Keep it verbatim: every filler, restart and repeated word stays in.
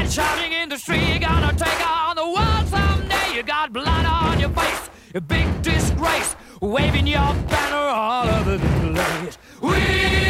shouting in the street, you're gonna take on the world someday. You got blood on your face, a big disgrace, waving your banner all over the place. We